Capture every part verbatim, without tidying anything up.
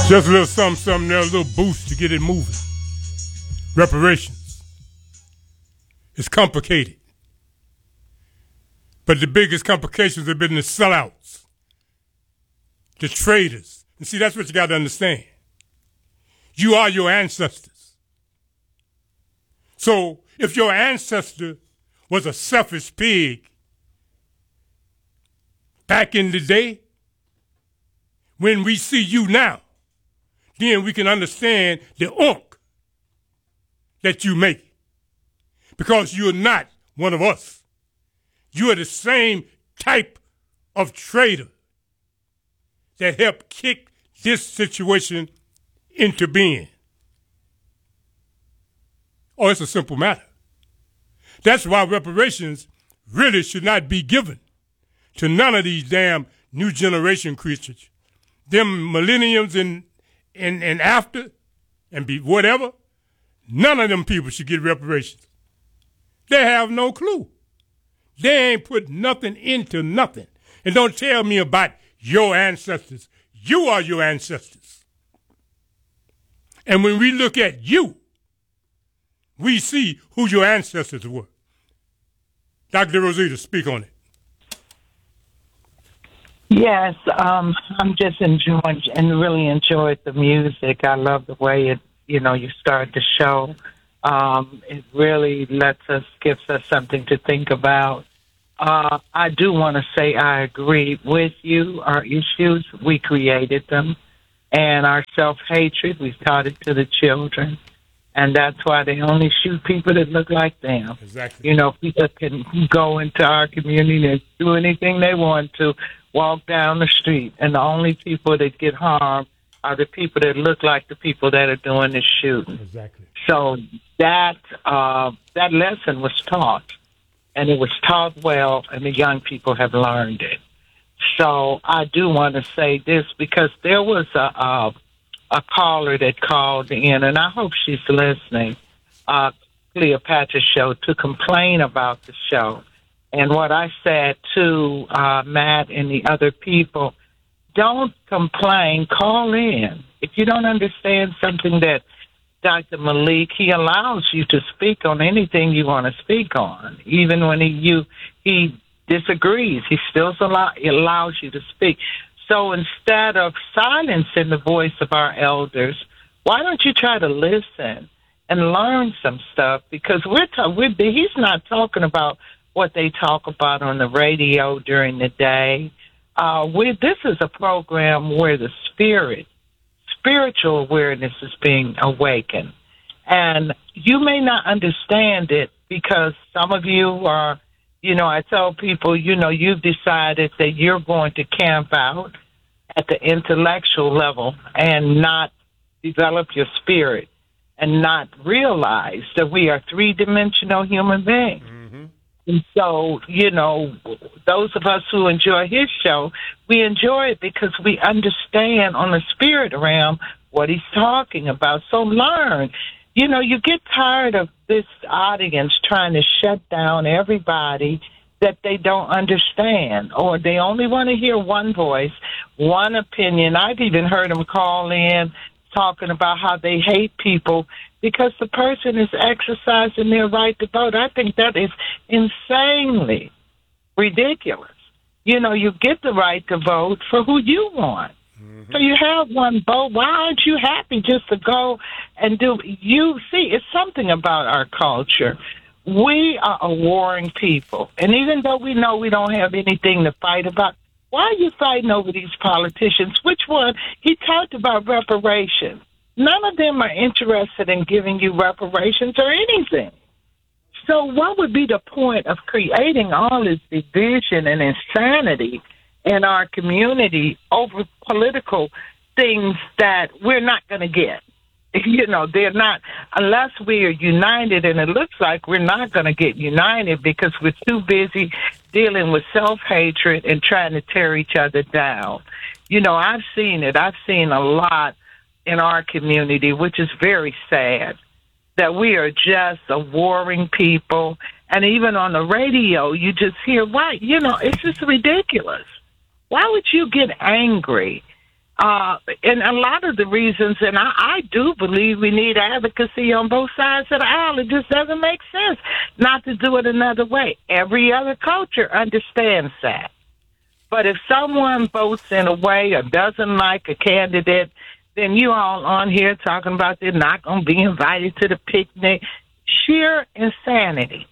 Just a little something, something there, a little boost to get it moving. Reparations. It's complicated. But the biggest complications have been the sellouts, the traitors. And see, that's what you got to understand. You are your ancestors. So if your ancestor was a selfish pig back in the day, when we see you now, then we can understand the unk that you make. Because you're not one of us. You are the same type of traitor that helped kick this situation into being. Oh, it's a simple matter. That's why reparations really should not be given to none of these damn new generation creatures. Them millenniums and and, and after and be whatever, none of them people should get reparations. They have no clue. They ain't put nothing into nothing. And don't tell me about your ancestors. You are your ancestors. And when we look at you, we see who your ancestors were. Doctor Rosita, speak on it. Yes, um, I'm just enjoying and really enjoyed the music. I love the way it, you know, you start the show. Um, it really lets us, gives us something to think about. Uh, I do want to say I agree with you. Our issues, we created them. And our self-hatred, we taught it to the children. And that's why they only shoot people that look like them. Exactly. You know, people can go into our community and do anything they want to, walk down the street, and the only people that get harmed are the people that look like the people that are doing the shooting. Exactly. So that uh, that lesson was taught, and it was taught well, and the young people have learned it. So I do want to say this because there was a, a, a caller that called in, and I hope she's listening, uh, Cleopatra show, to complain about the show. And what I said to uh, Matt and the other people, don't complain, call in. If you don't understand something that Doctor Malik, he allows you to speak on anything you want to speak on. Even when he you he disagrees, he still allow, allows you to speak. So instead of silencing the voice of our elders, why don't you try to listen and learn some stuff? Because we're, ta- we're he's not talking about what they talk about on the radio during the day. Uh, we, this is a program where the spirit, spiritual awareness is being awakened. And you may not understand it because some of you are, you know, I tell people, you know, you've decided that you're going to camp out at the intellectual level and not develop your spirit and not realize that we are three-dimensional human beings. Mm-hmm. And so, you know, those of us who enjoy his show, we enjoy it because we understand on the spirit realm what he's talking about. So learn. You know, you get tired of this audience trying to shut down everybody that they don't understand, or they only want to hear one voice, one opinion. I've even heard them call in talking about how they hate people because the person is exercising their right to vote. I think that is insanely ridiculous. You know, you get the right to vote for who you want. Mm-hmm. So you have one vote. Why aren't you happy just to go and do? You see, it's something about our culture. We are a warring people. And even though we know we don't have anything to fight about, why are you fighting over these politicians? Which one? He talked about reparations. None of them are interested in giving you reparations or anything. So what would be the point of creating all this division and insanity in our community over political things that we're not going to get? You know, they're not, unless we are united, and it looks like we're not going to get united because we're too busy dealing with self-hatred and trying to tear each other down. You know, I've seen it. I've seen a lot in our community, which is very sad, that we are just a warring people. And even on the radio, you just hear, why, you know, it's just ridiculous. Why would you get angry Uh, and a lot of the reasons, and I, I do believe we need advocacy on both sides of the aisle. It just doesn't make sense not to do it another way. Every other culture understands that. But if someone votes in a way or doesn't like a candidate, then you all on here talking about they're not going to be invited to the picnic. Sheer insanity.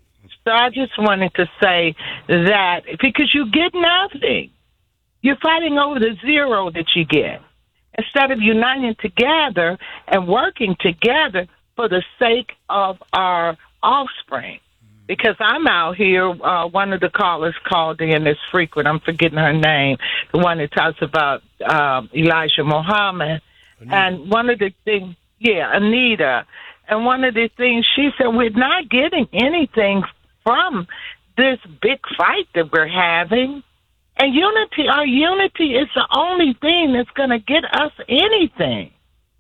So I just wanted to say that because you get nothing. You're fighting over the zero that you get instead of uniting together and working together for the sake of our offspring. Because I'm out here, uh, one of the callers called in that's frequent. I'm forgetting her name, the one that talks about um, Elijah Muhammad. Anita. And one of the things, yeah, Anita. And one of the things she said, we're not getting anything from this big fight that we're having. And unity, our unity is the only thing that's going to get us anything.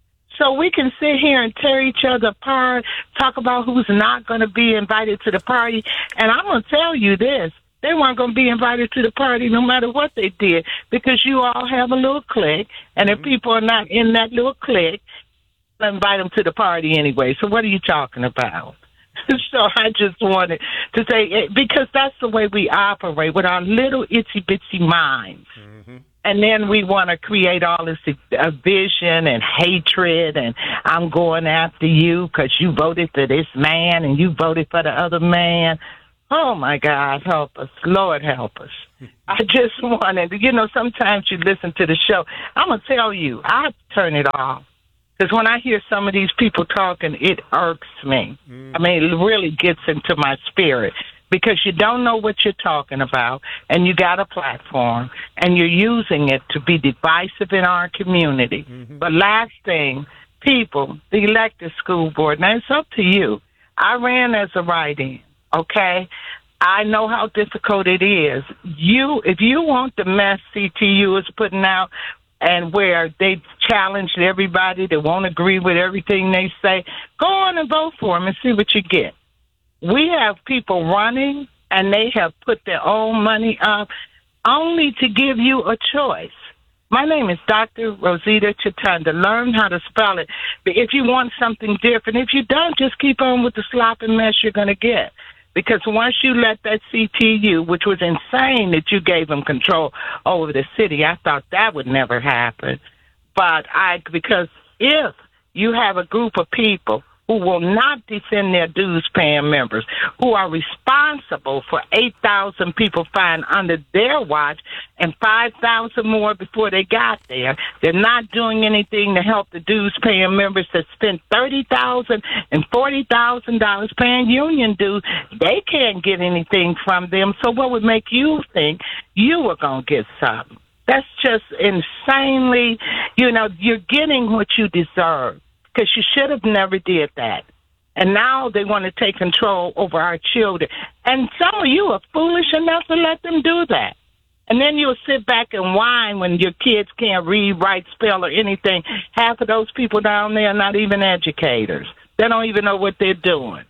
So we can sit here and tear each other apart, talk about who's not going to be invited to the party. And I'm going to tell you this. They weren't going to be invited to the party no matter what they did because you all have a little clique. And if people are not in that little clique, invite them to the party anyway. So what are you talking about? So I just wanted to say, because that's the way we operate with our little itsy-bitsy minds. Mm-hmm. And then we want to create all this uh, vision and hatred, and I'm going after you because you voted for this man and you voted for the other man. Oh, my God, help us. Lord, help us. I just wanted, you know, sometimes you listen to the show. I'm going to tell you, I turn it off. Because when I hear some of these people talking, it irks me. Mm. I mean, it really gets into my spirit. Because you don't know what you're talking about, and you got a platform, and you're using it to be divisive in our community. Mm-hmm. But last thing, people, the elected school board, now it's up to you. I ran as a write-in, okay? I know how difficult it is. You, if you want the mess C T U is putting out, and where they challenged everybody that won't agree with everything they say, go on and vote for them and see what you get. We have people running, and they have put their own money up only to give you a choice. My name is Doctor Rosita Chitunda. Learn how to spell it. But if you want something different, if you don't, just keep on with the sloppy mess you're going to get. Because once you let that C T U, which was insane that you gave them control over the city, I thought that would never happen. But I, because if you have a group of people who will not defend their dues-paying members, who are responsible for eight thousand people fined under their watch and five thousand more before they got there. They're not doing anything to help the dues-paying members that spent thirty thousand dollars and forty thousand dollars paying union dues. They can't get anything from them. So what would make you think you were going to get something? That's just insanely, you know, you're getting what you deserve. Because you should have never did that. And now they want to take control over our children. And some of you are foolish enough to let them do that. And then you'll sit back and whine when your kids can't read, write, spell, or anything. Half of those people down there are not even educators. They don't even know what they're doing.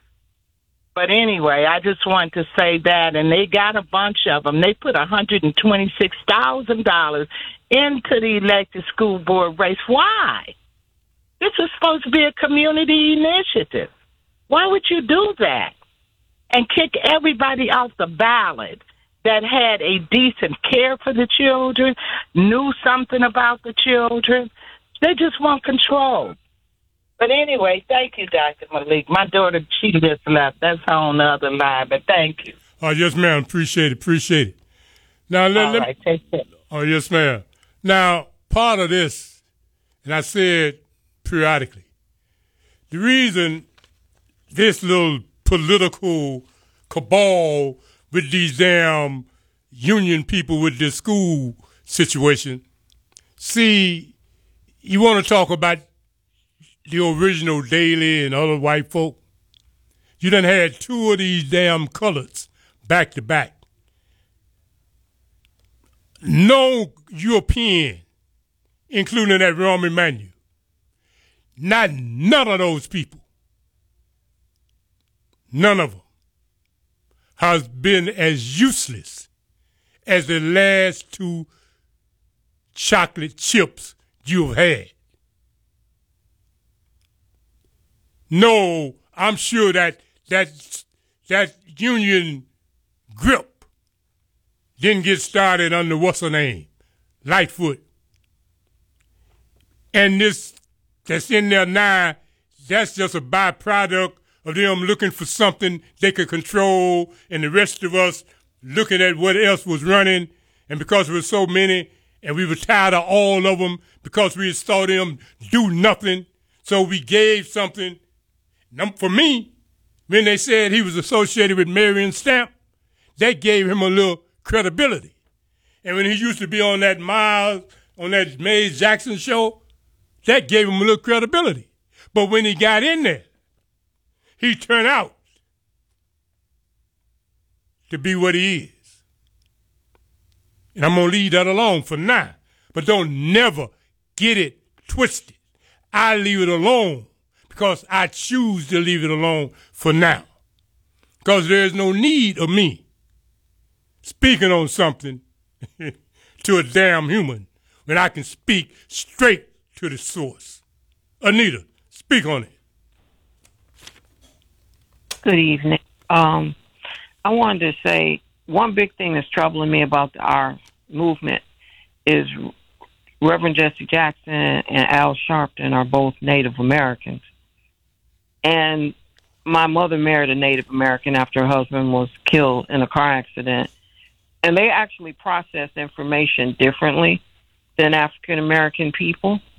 But anyway, I just want to say that. And they got a bunch of them. They put one hundred twenty-six thousand dollars into the elected school board race. Why? This is supposed to be a community initiative. Why would you do that and kick everybody off the ballot that had a decent care for the children, knew something about the children? They just want control. But anyway, thank you, Doctor Malik. My daughter, she just left. That's on the other line, but thank you. Oh, yes, ma'am. Appreciate it. Appreciate it. Now, let, All let, right, take care. Oh, yes, ma'am. Now, part of this, and I said periodically, the reason this little political cabal with these damn union people with this school situation, see, you want to talk about the original Daily and other white folk. You done had two of these damn colors back to back. No European, including that Rahm Emanuel, not none of those people, none of them, has been as useless as the last two chocolate chips you've had. No, I'm sure that that that Union grip didn't get started under what's her name, Lightfoot. And this that's in there now, that's just a byproduct of them looking for something they could control, and the rest of us looking at what else was running. And because there were so many, and we were tired of all of them, because we saw them do nothing, so we gave something. For me, when they said he was associated with Marion Stamp, that gave him a little credibility. And when he used to be on that Miles, on that Mays Jackson show, that gave him a little credibility. But when he got in there, he turned out to be what he is. And I'm going to leave that alone for now. But don't never get it twisted. I leave it alone because I choose to leave it alone for now. Because there's no need of me speaking on something to a damn human when I can speak straight to the source. Anita, speak on it. Good evening. Um, I wanted to say one big thing that's troubling me about our movement is Reverend Jesse Jackson and Al Sharpton are both Native Americans. And my mother married a Native American after her husband was killed in a car accident. And they actually process information differently than African American people.